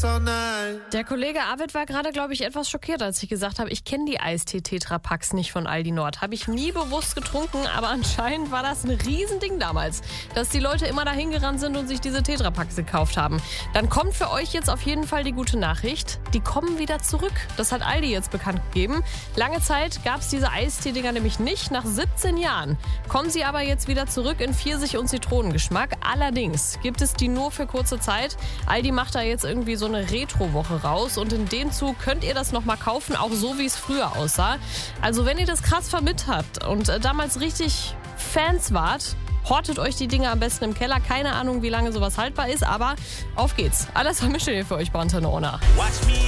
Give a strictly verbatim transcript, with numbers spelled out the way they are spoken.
all night. Der Kollege Arvid war gerade, glaube ich, etwas schockiert, als ich gesagt habe, ich kenne die Eistee-Tetra-Packs nicht von Aldi Nord. Habe ich nie bewusst getrunken, aber anscheinend war das ein Riesending damals, dass die Leute immer dahin gerannt sind und sich diese Tetra-Packs gekauft haben. Dann kommt für euch jetzt auf jeden Fall die gute Nachricht. Die kommen wieder zurück. Das hat Aldi jetzt bekannt gegeben. Lange Zeit gab es diese Eistee-Dinger nämlich nicht. Nach siebzehn Jahren kommen sie aber jetzt wieder zurück in Pfirsich- und Zitronengeschmack. Allerdings gibt es die nur für kurze Zeit. Aldi macht da jetzt irgendwie so eine Retro-Woche raus und in dem Zug könnt ihr das nochmal kaufen, auch so wie es früher aussah. Also wenn ihr das krass vermisst habt und äh, damals richtig Fans wart, hortet euch die Dinge am besten im Keller. Keine Ahnung, wie lange sowas haltbar ist, aber auf geht's. Alles vermischt ihr für euch bei Antenne Ona.